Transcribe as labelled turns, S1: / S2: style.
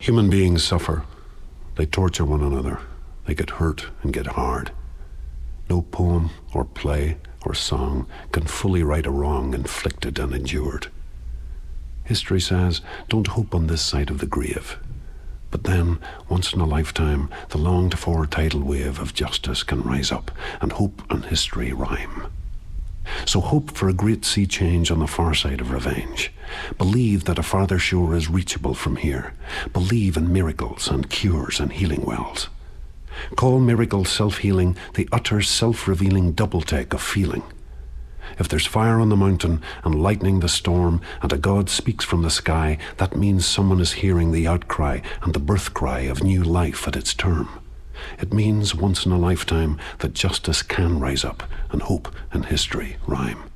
S1: Human beings suffer. They torture one another. They get hurt and get hard. No poem or play or song can fully right a wrong inflicted and endured. History says, don't hope on this side of the grave. But then, once in a lifetime, the longed-for tidal wave of justice can rise up, and hope and history rhyme. So hope for a great sea change on the far side of revenge. Believe that a farther shore is reachable from here. Believe in miracles and cures and healing wells. Call miracle self-healing the utter self-revealing double-take of feeling. If there's fire on the mountain and lightning the storm and a God speaks from the sky, that means someone is hearing the outcry and the birth cry of new life at its term. It means once in a lifetime that justice can rise up and hope and history rhyme.